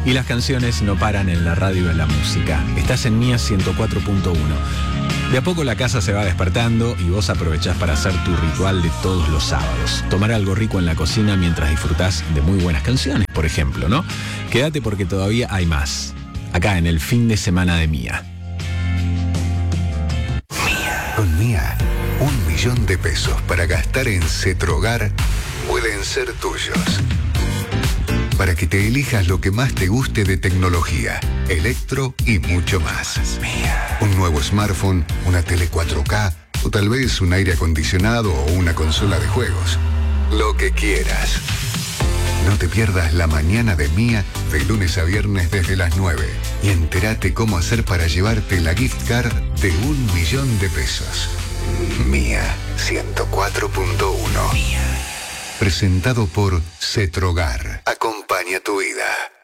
Y las canciones no paran en la radio de la música. Estás en Mía 104.1. De a poco la casa se va despertando y vos aprovechás para hacer tu ritual de todos los sábados. Tomar algo rico en la cocina mientras disfrutás de muy buenas canciones, por ejemplo, ¿no? Quédate porque todavía hay más. Acá en el fin de semana de Mía. Con Mía, 1 millón de pesos para gastar en Cetrogar pueden ser tuyos. Para que te elijas lo que más te guste de tecnología, electro y mucho más. Un nuevo smartphone, una tele 4K o tal vez un aire acondicionado o una consola de juegos. Lo que quieras. No te pierdas la mañana de Mía de lunes a viernes desde las 9 y entérate cómo hacer para llevarte la gift card de 1 millón de pesos. Mía 104.1. Presentado por Cetrogar. Acompaña tu vida.